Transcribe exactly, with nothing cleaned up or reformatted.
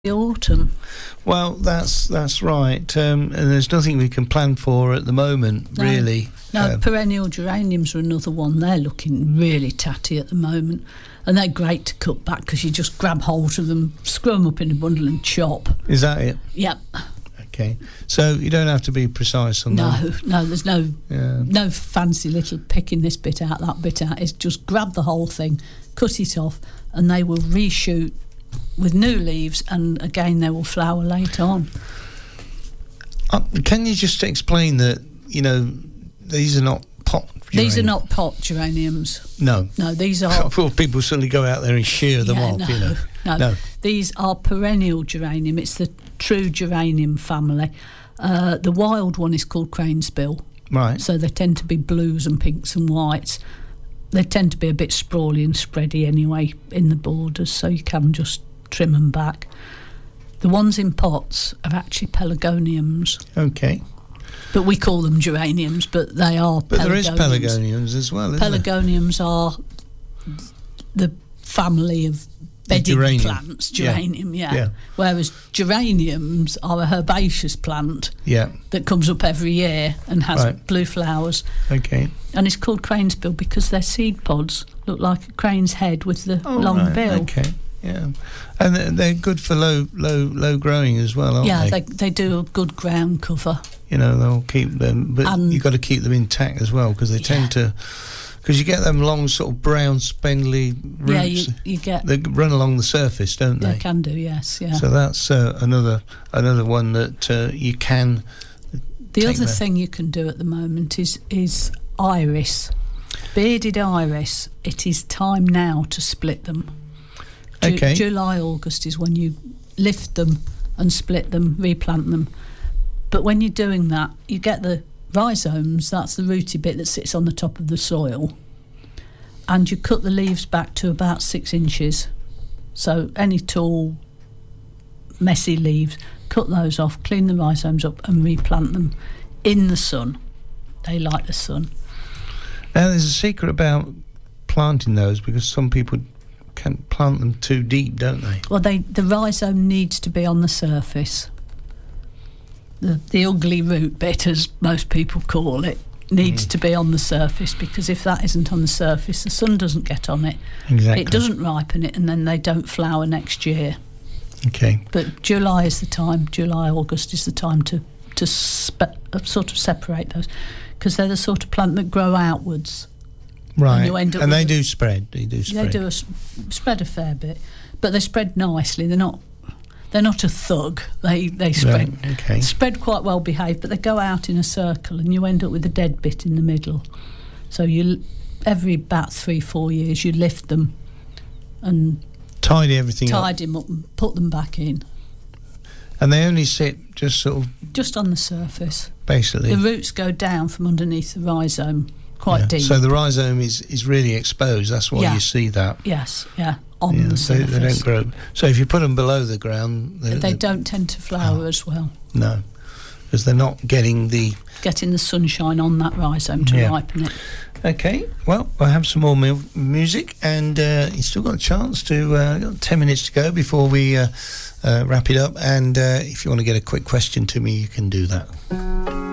the autumn. Well, that's that's right, um, and there's nothing we can plan for at the moment, No. really. No, Um, perennial geraniums are another one. They're looking really tatty at the moment, and they're great to cut back because you just grab hold of them, screw them up in a bundle and chop. Is that it? Yep. Okay. So you don't have to be precise on that. No, no, there's no Yeah. no fancy little picking this bit out, that bit out. It's just grab the whole thing, cut it off, and they will reshoot with new leaves, and again they will flower later on. Uh, can you just explain that, you know, these are not pot These are geraniums? not pot geraniums. No. No, these I are... thought people suddenly go out there and shear them Yeah, off, no, you know. no, No. These are perennial geranium. It's the true geranium family. Uh, the wild one is called cranesbill. Right. So they tend to be blues and pinks and whites. They tend to be a bit sprawly and spready anyway in the borders, so you can just trim them back. The ones in pots are actually pelargoniums, Okay. but we call them geraniums, but they are But pelargoniums. there is pelargoniums as well, isn't there? Pelargoniums are the family of bedding geranium. plants, geranium, yeah. Yeah. Whereas geraniums are a herbaceous plant Yeah. that comes up every year and has Right. blue flowers. Okay. And it's called cranesbill because their seed pods look like a crane's head with the Oh, long right. bill. Okay. Yeah. And they're- they're good for low, low, low growing as well, aren't Yeah, they? they they do a good ground cover. You know, they'll keep them, but And- you've got to keep them intact as well because they tend to, because you get them long, sort of brown, spindly roots. Yeah, you, you get... They run along the surface, don't They they? can do, yes, yeah. So that's uh, another another one that uh, you can. The take other that. thing you can do at the moment is is iris, bearded iris. It is time now to split them. Ju- Okay. July, August is when you lift them and split them, replant them. But when you're doing that, you get the rhizomes, that's the rooty bit that sits on the top of the soil, and you cut the leaves back to about six inches. So any tall, messy leaves, cut those off, clean the rhizomes up and replant them in the sun. They like the sun. Now, there's a secret about planting those because some people can plant them too deep, don't they? Well, they the rhizome needs to be on the surface. The the ugly root bit, as most people call it, needs Mm. to be on the surface, because if that isn't on the surface, the sun doesn't get on it. Exactly. It doesn't ripen it, and then they don't flower next year. Okay. But July is the time. July, August is the time to to spe- uh, sort of separate those, because they're the sort of plant that grow outwards. Right. you end up And they with do spread. They do spread. They do a s- spread a fair bit, but they spread nicely. They're not they're not a thug. They they spread Right, okay. spread quite well behaved, but they go out in a circle, and you end up with a dead bit in the middle. So you every about three four years you lift them and Tidy everything up. tidy them up and put them back in, And they only sit just sort of just on the surface. basically. The roots go down from underneath the rhizome quite Yeah. deep. So the rhizome is, is really exposed. That's why Yeah. you see that. yes, yeah, on Yeah, the so surface. they don't grow. So if you put them below the ground, they, They don't tend to flower Oh. as well. No, because they're not getting the. Getting the sunshine on that rhizome to Yeah. ripen it. Okay, well, we'll have some more mu- music, and uh, you've still got a chance to. Uh, got ten minutes to go before we uh, uh, wrap it up. And uh, if you want to get a quick question to me, you can do that.